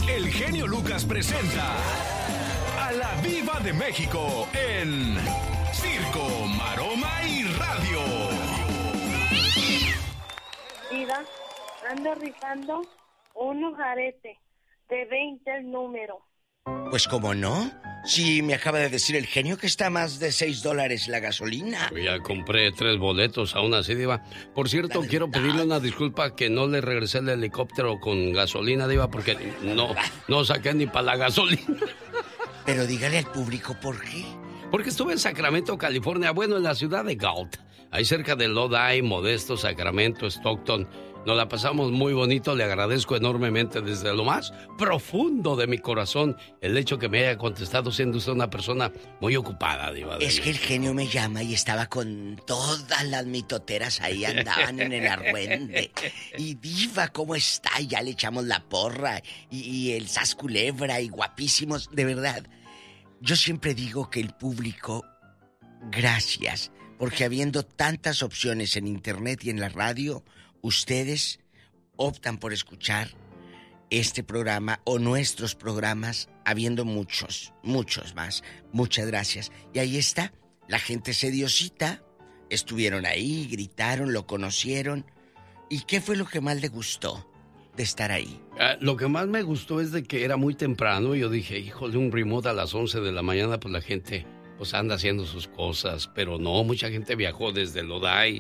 el genio Lucas presenta a la Diva de México en Circo, Maroma y Radio. Diva, ando rifando unos aretes de 20 el número. Pues cómo no, si me acaba de decir el genio que está a más de $6 la gasolina. Yo ya compré 3 boletos, aún así, Diva. Por cierto, quiero pedirle una disculpa que no le regresé el helicóptero con gasolina, Diva, porque no saqué ni para la gasolina. Pero dígale al público por qué. Porque estuve en Sacramento, California, bueno, en la ciudad de Galt, ahí cerca de Lodi, Modesto, Sacramento, Stockton. Nos la pasamos muy bonito, le agradezco enormemente desde lo más profundo de mi corazón el hecho que me haya contestado siendo usted una persona muy ocupada, Diva. Es que el genio me llama y estaba con todas las mitoteras ahí, andaban en el argüende. Y Diva, ¿cómo está? Y ya le echamos la porra y el sas culebra y guapísimos, de verdad. Yo siempre digo que el público, gracias, porque habiendo tantas opciones en internet y en la radio, ustedes optan por escuchar este programa o nuestros programas, habiendo muchos más. Muchas gracias. Y ahí está, la gente se dio cita, estuvieron ahí, gritaron, lo conocieron. ¿Y qué fue lo que más le gustó de estar ahí? Lo que más me gustó es de que era muy temprano. Yo dije, híjole, un remote a las 11 de la mañana, pues la gente pues anda haciendo sus cosas. Pero no, mucha gente viajó desde Lodi,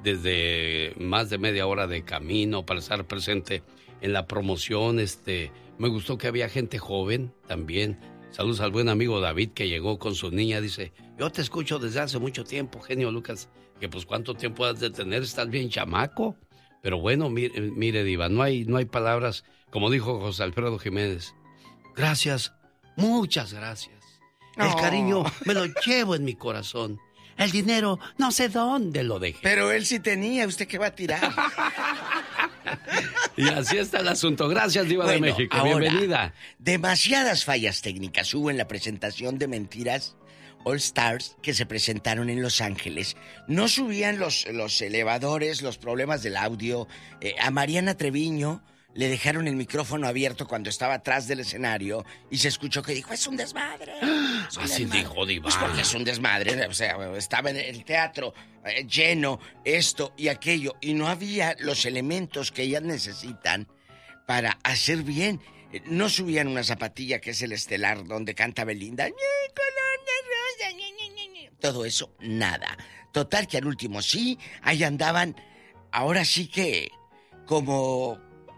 desde más de media hora de camino para estar presente en la promoción. Me gustó que había gente joven también. Saludos al buen amigo David que llegó con su niña. Dice, yo te escucho desde hace mucho tiempo, genio Lucas. Que pues cuánto tiempo has de tener, estás bien chamaco. Pero bueno, mire Diva, no hay palabras. Como dijo José Alfredo Jiménez, gracias, muchas gracias. El cariño me lo llevo en mi corazón. El dinero, no sé dónde lo dejé. Pero él sí tenía, ¿usted qué va a tirar? Y así está el asunto. Gracias, Diva de México. Ahora, bienvenida. Demasiadas fallas técnicas hubo en la presentación de Mentiras All Stars que se presentaron en Los Ángeles. No subían los elevadores, los problemas del audio. A Mariana Treviño le dejaron el micrófono abierto cuando estaba atrás del escenario y se escuchó que dijo, es un desmadre. Así dijo Diva. Pues porque es un desmadre, o sea, estaba en el teatro lleno, esto y aquello, y no había los elementos que ellas necesitan para hacer bien. No subían una zapatilla que es el estelar donde canta Belinda. Todo eso, nada. Total que al último sí, ahí andaban, ahora sí que como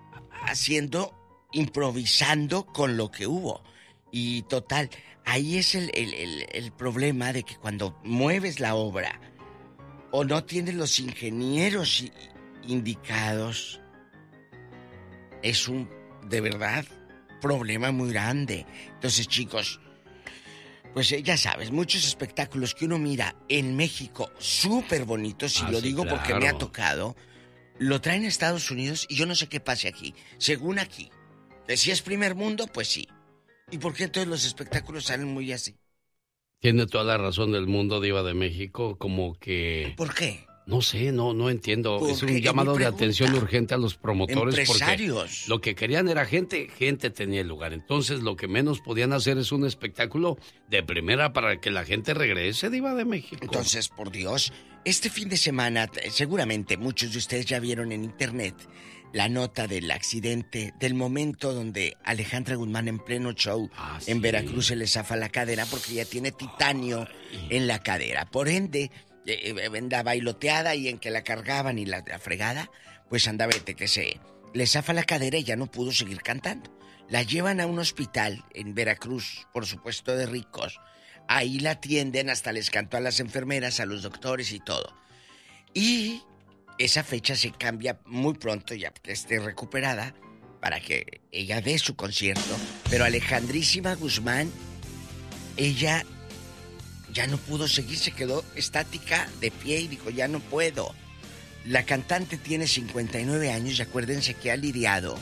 improvisando con lo que hubo. Y total, ahí es el problema de que cuando mueves la obra o no tienes los ingenieros indicados, es un, de verdad, problema muy grande. Entonces, chicos, pues ya sabes, muchos espectáculos que uno mira en México, súper bonitos, y lo sí, digo claro, porque me ha tocado, lo traen a Estados Unidos y yo no sé qué pase aquí. Según aquí, que si es primer mundo, pues sí. ¿Y por qué todos los espectáculos salen muy así? Tiene toda la razón del mundo, Diva de México, como que... ¿Por qué? No sé, no entiendo. Porque es un llamado de atención urgente a los promotores. Empresarios. Porque lo que querían era gente tenía el lugar. Entonces lo que menos podían hacer es un espectáculo de primera para que la gente regrese, Diva de México. Entonces, por Dios, este fin de semana, seguramente muchos de ustedes ya vieron en internet la nota del accidente, del momento donde Alejandra Guzmán en pleno show en Veracruz se le zafa la cadera porque ya tiene titanio en la cadera. Por ende, andaba bailoteada y en que la cargaban y la fregada, pues andaba que se le zafa la cadera y ya no pudo seguir cantando. La llevan a un hospital en Veracruz, por supuesto de ricos. Ahí la atienden, hasta les cantó a las enfermeras, a los doctores y todo. Y esa fecha se cambia muy pronto, ya que esté recuperada, para que ella dé su concierto. Pero Alejandrísima Guzmán, ella ya no pudo seguir, se quedó estática de pie y dijo, ya no puedo. La cantante tiene 59 años y acuérdense que ha lidiado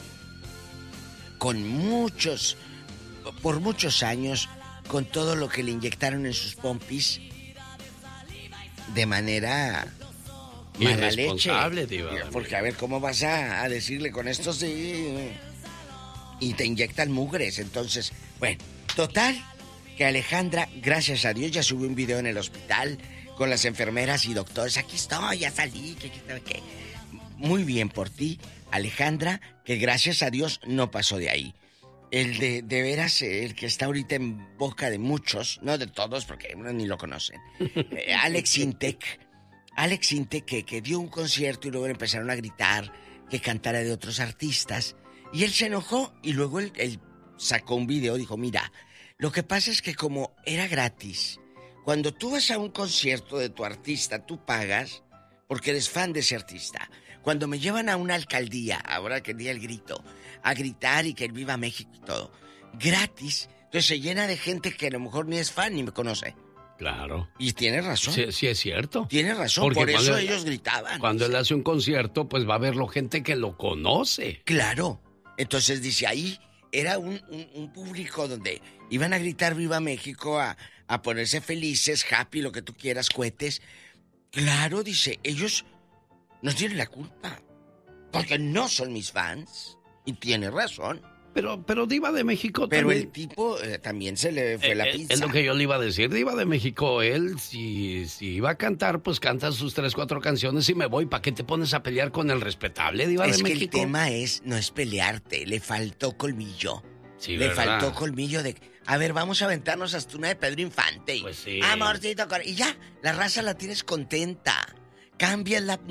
por muchos años, con todo lo que le inyectaron en sus pompis de manera mala leche. Irresponsable, Diva. Porque a ver, ¿cómo vas a decirle con esto? Sí. y te inyectan mugres. Entonces, bueno, total, que Alejandra, gracias a Dios, ya subió un video en el hospital con las enfermeras y doctores. Aquí estoy, ya salí, que. Muy bien por ti, Alejandra, que gracias a Dios no pasó de ahí. El de veras, el que está ahorita en boca de muchos, no de todos, porque uno ni lo conocen. Alex Intec. Alex Intec, que dio un concierto y luego le empezaron a gritar que cantara de otros artistas. Y él se enojó y luego él sacó un video, dijo, mira, lo que pasa es que como era gratis, cuando tú vas a un concierto de tu artista, tú pagas porque eres fan de ese artista. Cuando me llevan a una alcaldía, ahora que di el grito, a gritar y que él viva México y todo, gratis, entonces se llena de gente que a lo mejor ni es fan ni me conoce. Claro. Y tiene razón. Sí, es cierto. Tiene razón, porque por eso ellos gritaban. Cuando él hace un concierto, pues va a verlo gente que lo conoce. Claro. Entonces dice, ahí era un público donde iban a gritar Viva México, a ponerse felices, happy, lo que tú quieras, cohetes. Claro, dice, ellos no tienen la culpa, porque no son mis fans. Y tiene razón. Pero Diva de México pero también... el tipo también se le fue la pinza. Es lo que yo le iba a decir. Diva de México, él, si iba a cantar, pues canta sus 3, 4 canciones y me voy. ¿Para qué te pones a pelear con el respetable Diva de México? Es que el tema no es pelearte. Le faltó colmillo. Sí, le ¿verdad? faltó colmillo de... A ver, vamos a aventarnos hasta una de Pedro Infante. Pues sí. Amorcito, y ya, la raza la tienes contenta. Cambia la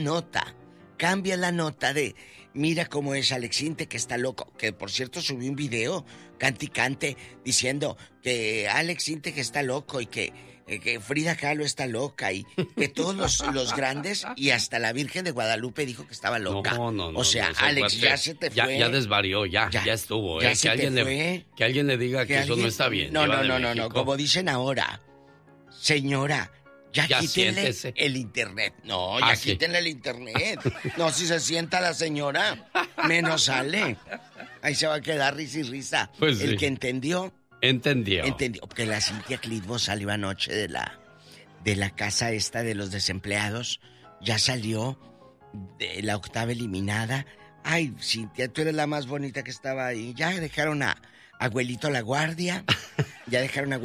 nota de... Mira cómo es Alex Intec, que está loco. Que, por cierto, subí un video, cante, diciendo que Alex Intec está loco y que Frida Kahlo está loca y que todos los grandes y hasta la Virgen de Guadalupe dijo que estaba loca. No. O sea, Alex, ya se te fue. Ya desvarió, ya estuvo. Ya que alguien le diga que eso no está bien. No. Como dicen ahora, señora... Ya quítenle siéntese. El internet. No, ya quítenle el internet. No, si se sienta la señora, menos sale. Ahí se va a quedar risa y risa. Pues el sí. que entendió. Porque la Cintia Clitbo salió anoche de la casa esta de los desempleados. Ya salió de la octava eliminada. Ay, Cintia, tú eres la más bonita que estaba ahí. Ya dejaron a Abuelito La Guardia. Ya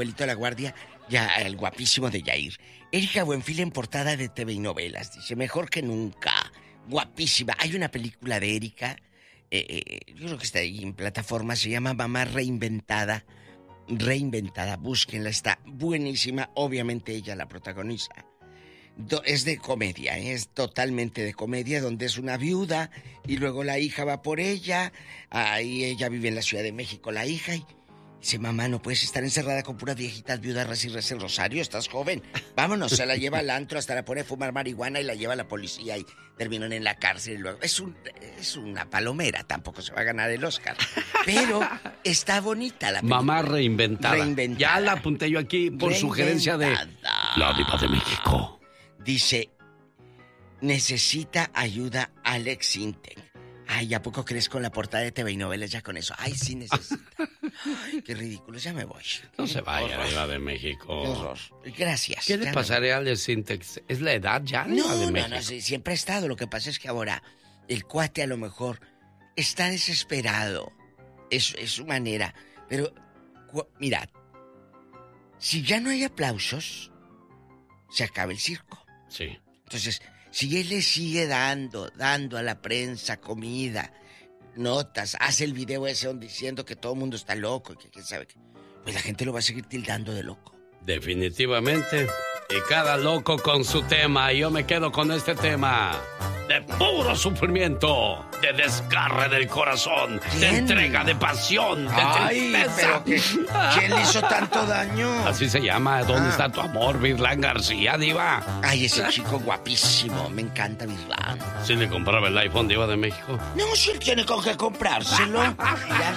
el guapísimo de Yair. Erika Buenfil en portada de TV y Novelas. Dice, mejor que nunca. Guapísima. Hay una película de Erika, yo creo que está ahí en plataforma, se llama Mamá Reinventada. Búsquenla, está buenísima. Obviamente ella la protagoniza. Es de comedia, es totalmente de comedia, donde es una viuda y luego la hija va por ella. Ahí ella vive en la Ciudad de México, la hija, y dice, mamá, no puedes estar encerrada con puras viejitas viudas, reza y reza el rosario, estás joven. Vámonos, se la lleva al antro, hasta la pone a fumar marihuana y la lleva a la policía y terminan en la cárcel. Y luego es una palomera, tampoco se va a ganar el Oscar. Pero está bonita la película. Mamá reinventada. Ya la apunté yo aquí por sugerencia de la Diva de México. Dice, necesita ayuda Alex Intec. Ay, ¿a poco crees con la portada de TV y Novelas ya con eso? Ay, sí necesita. Ay, qué ridículo, ya me voy. No se vaya, Diva de México. Qué horror. Gracias. ¿Qué le pasaría a Alex Intec? ¿Es la edad ya, Diva de México? No, sí, siempre ha estado. Lo que pasa es que ahora el cuate a lo mejor está desesperado. Es su manera. Pero, mirad, si ya no hay aplausos, se acaba el circo. Sí. Entonces, si él le sigue dando a la prensa comida, notas, hace el video ese diciendo que todo el mundo está loco y que quién sabe qué, pues la gente lo va a seguir tildando de loco. Definitivamente. Y cada loco con su tema. Y yo me quedo con este tema de puro sufrimiento, de desgarre del corazón, de entrega, de pasión, de tristeza. Pero ¿quién le hizo tanto daño? Así se llama. ¿Dónde está tu amor, Virlán García, Diva? Ay, ese chico guapísimo. Me encanta Virlán. ¿Sí le compraba el iPhone, Diva de México? No, si él tiene con qué comprárselo.